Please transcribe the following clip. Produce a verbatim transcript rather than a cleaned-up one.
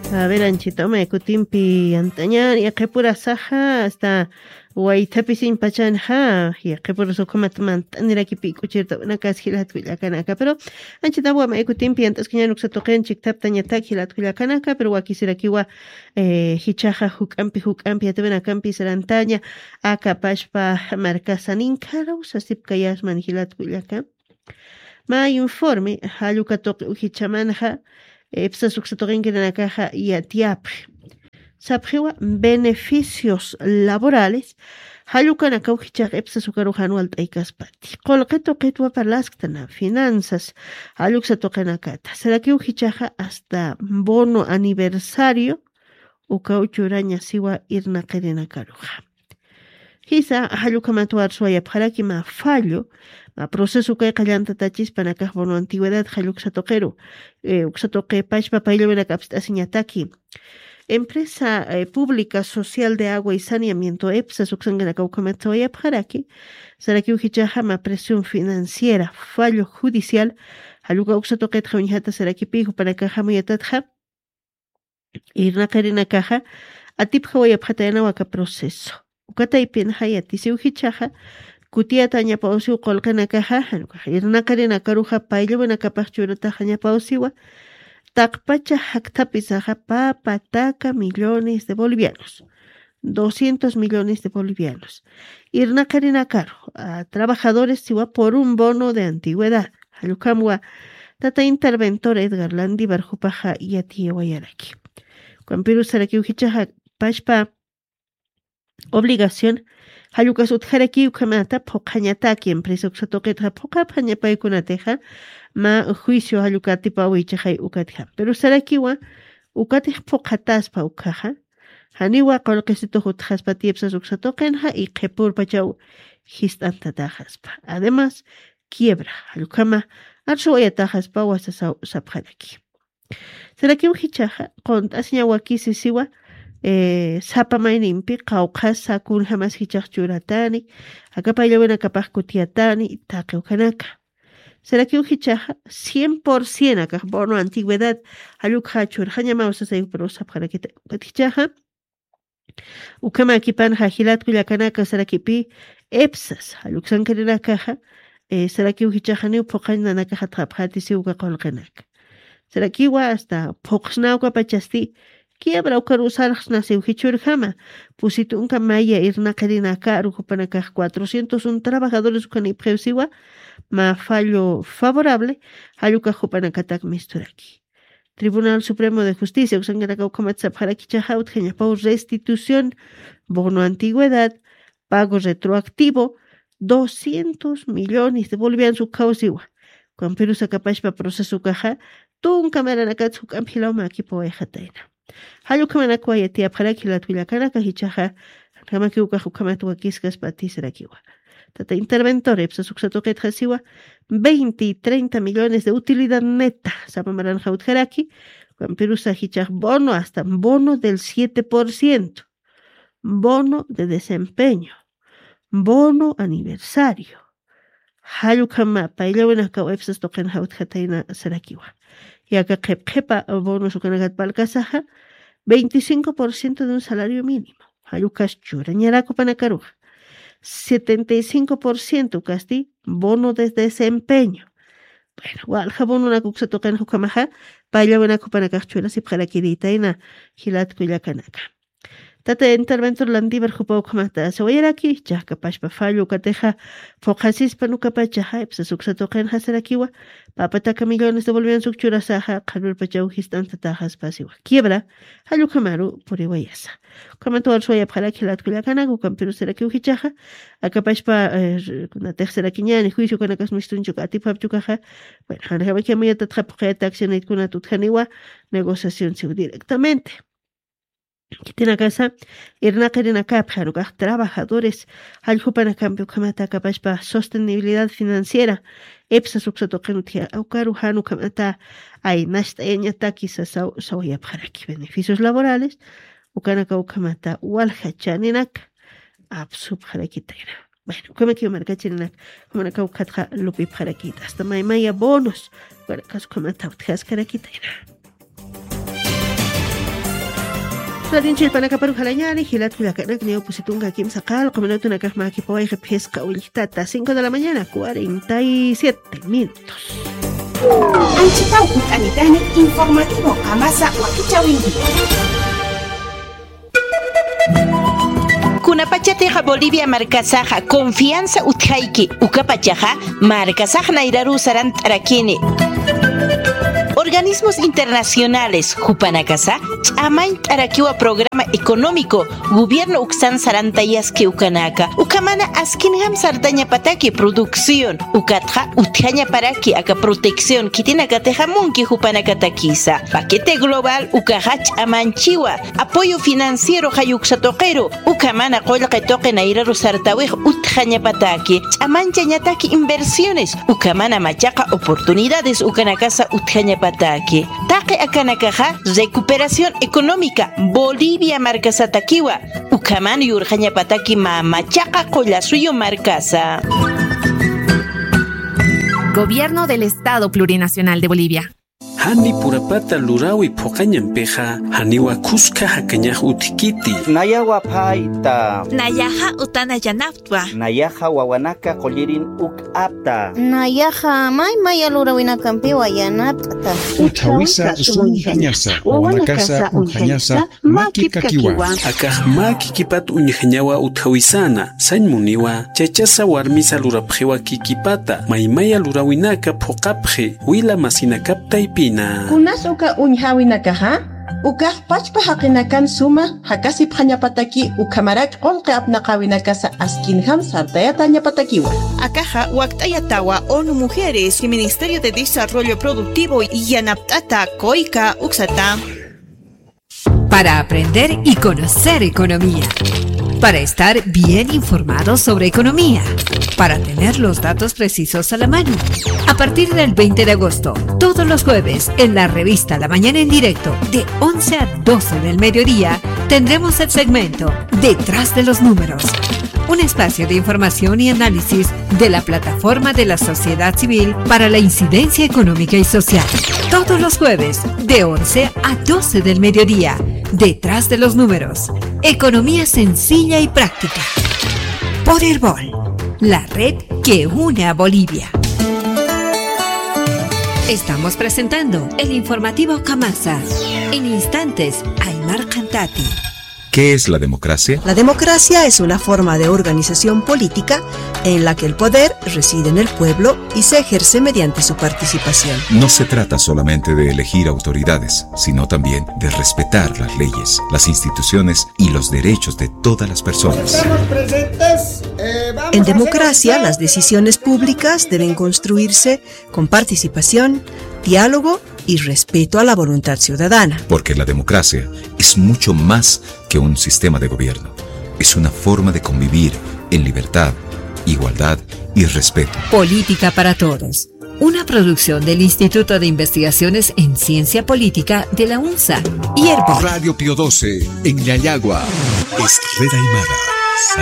A ver, Anchita, me kutimpi antañar y que pura saja hasta guaitapi sin pachan ha y que por eso como mantanira que pico chirta una casquilat cuya canaca pero Anchita gua me kutimpi antes que ya no se toquen chictap tañata kilat cuya canaca pero aquí será que gua eh hichaja hukampi hukampi atena campi serantaña acá pashpa marcasanin caros así que ya es manjilat cuya can ma informe haluka toque hichamanja Epsa suxatorin en la caja y atiap. Sabjewa beneficios laborales. Halukan akauhichak epsa sukaruhanu altaikaspati. Colqueto ketwa parlaskana finanzas. Haluksa tokenakata. Será que uhichaja hasta bono aniversario. Ukauchuraña siwa irna kerena karuja. Quizá haluka matuar suaya para que ma fallo. A proceso que callanta tachis para que bono antigüedad haluk satoquero eh satoque pach papailo en la capsta señataki empresa eh, pública social de agua y saneamiento EPSA suxangana caucamatoya para que será que uhichahama presión financiera fallo judicial haluk uxatoque tjaunjata será que pijo para que jamuyatatja irna karina caja atip hawaya phatayana waka proceso ukata ipin hayati si uhichaha Kutia taña pausiu colcana caja, irna karina caruja pailo buena capaz churata jaña pausiwa, takpacha jactapizaja papa taca millones de bolivianos, doscientos millones de bolivianos. Irna karina caro a trabajadores siwa por un bono de antigüedad. Halukamwa tata interventor Edgar Landi barjupaja y ati guayaraki. Cuampiru saraki ujichaja pashpa obligación Halukas utjaraki ukamata pokañataki empresa uxatoquetra poca pañapaykunateja ma juicio halukati pawichajay ukatja. Pero sarakiwa ukatij pokataspa ukaja haniwa colquesito jutjaspa tiepsas uxatoquenja y qepur pachau histantatajaspa. Además, quiebra halukama arsuayatajaspa wasasau sapjaraki. Saraki ujichaja contasña wakisi siwa Eh, sapa mainimpi qawqas sakun hamas hichaq churatani akapayllawena kapaq kutiatani taqew kanaka seraki uhichaja cien por ciento akaq bono antigüedad haluk hachur hañamawsa say pero sapqarakita katichaja ukama kipan hajilat kullakanaka sarakipi epsas haluk sankarina caja eh, seraki uhichaja ni poqañna nakaja trapjati si uka qolqanaka seraki wa hasta poqsnauka pachasti Quiebra ukarusar nasiu hichurjama. Pusito un camaya irna karina karu kupanakaj cuatrocientos un trabajadores ukani preusiwa ma fallo favorable hayuka kupanakatak misturaki. Tribunal Supremo de Justicia usangaraka ukamatsa para kichahaut geñapau restitución, bono antigüedad, pago retroactivo, doscientos millones de bolivianos ukausiwa. Con Perú sacapashpa proceso caja, tun camera nakatsu kampilau makipo ejataina. Halukamana kwayati apharakila tuilakana kahichaja kamaki ukahu kamatu wakiskas patisrakiwa. Tata interventor epsa suxatoket hasiwa veinte y treinta millones de utilidad neta. Sapamaran jautjaraki, con Perú sahichaj bono hasta bono del siete por ciento. Bono de desempeño. Bono aniversario. Halukama pailawena ka epsa token jautjataina sarakiwa. Y acá kepa bono sukanagat palkasaja veinticinco por ciento de un salario mínimo. Halukas churañaraco panakaruja. setenta y cinco por ciento casti bono de desempeño. Bueno, walja bono na kuksa tokan hukamaja paila buena kupanakachura si parakirita ina hilat kuyakanaka. Tata interventor landiver hupau kamata sawayaraki chaka pashpa fallo kateja focasis panuka pachaja epsa suksa token hasarakiwa papataka millones de bolivianos sukchura saja kalur pachau histanta tajas pasiwa quiebra halu kamaru puriwayasa kamato al soya para que la tulakana ku kampiru seraki uhichaja akapashpa na tercera kiñani juicio con akas mistuncho katipap chukaja bueno hanaba que me ta trapqeta accionit kuna tutkaniwa negociación siu directamente Kitina casa, irna karina kapja, trabajadores, aljupan cambio kamata kapashpa sostenibilidad financiera, epsa suxato kenutia, aukaru hanu kamata, ay nashta eñataki sa sawaya para que beneficios laborales, ukanaka ukamata, walha chaninak, absub harakitera. Bueno, como que marca chininak, como na kaukatja lupi harakita, hasta maimaya bonus, para kasu kamata utjas harakitera. Radio Chilpanaca Parujalanyani, Gilat Kulakanak, Neopusitunga, Kim Sakal, Comunatuna Kasmaki Poay, Pesca, Ulitata, cinco de la mañana, cuarenta y siete minutos. Anchipau Utanitani, informativo, Amasa, Wakichawingi. Kunapachateja Bolivia marcasaja, confianza utjaiki, ukapachaja, marcasaja nairaru sarant arakini. Organismos internacionales, Jupanacasa, Chamain Arakiwa Programa Económico, Gobierno Uxan Sarantayas que Ukanaka, Ukamana Askinham Sardaña Pataki, Producción, Ukatja, Utjaña Paraki, Aka Protección, Kitinakateja Munki Jupanakatakisa, Paquete Global, Ukahach Amanchiwa, Apoyo Financiero Hayuxatoquero, Ukamana Kolke Toque Nairaru Sartawej, Utjaña Pataki, Chamanchañataki Inversiones, Ukamana Machaca Oportunidades, Ukanakasa Utjaña Pataki. Taque akanakaja, recuperación económica, Bolivia marcasa takiwa, Ukaman y Urjaña Pataki mamachaca colasuyo marcasa. Gobierno del Estado Plurinacional de Bolivia. Hani purapata lurawi pokañan peja, haniwa kuska hakañaj utikiti. Nayawa paita. Nayaha utana yanaptwa. Nayaha wawanaka kollerin uk apta. Nayaha may maya lurawina kampiwa yanapta. Utawisa unyanyasa, wawanakasa unyanyasa, makikakiwa. Akah makikipat unyañawa utawisana, sañmuniwa, chachasa warmisa lurapjewa kikipata, maymaya lurawinaka pokapje, wila masinakapta ipina. Kunas uka uñhawinakaha, ukah pachpa haqinakan suma, hakasi phañapataki ukamarak olqe apnaqawinakasa askinham sartayata ñapatakiwa. Akaja waktayatawa ONU Mujeres y Ministerio de Desarrollo Productivo y Yanaptata Koika Uxata. Para aprender y conocer economía. Para estar bien informados sobre economía. Para tener los datos precisos a la mano. A partir del veinte de agosto, todos los jueves, en la revista La Mañana en Directo, de once a doce del mediodía, tendremos el segmento Detrás de los Números. Un espacio de información y análisis de la plataforma de la sociedad civil para la incidencia económica y social. Todos los jueves, de once a doce del mediodía, Detrás de los Números. Economía sencilla y práctica. Poderbol, la red que une a Bolivia. Estamos presentando el informativo Kamasa. En instantes, Aymar Cantati. ¿Qué es la democracia? La democracia es una forma de organización política en la que el poder reside en el pueblo y se ejerce mediante su participación. No se trata solamente de elegir autoridades, sino también de respetar las leyes, las instituciones y los derechos de todas las personas. ¿Estamos presentes? Eh, vamos en democracia, las decisiones públicas deben construirse con participación, diálogo y respeto a la voluntad ciudadana. Porque la democracia es mucho más que un sistema de gobierno. Es una forma de convivir en libertad, igualdad y respeto. Política para Todos. Una producción del Instituto de Investigaciones en Ciencia Política de la UNSA y Herbol. Radio Pío doce en Yayagua. Es Red Aymara.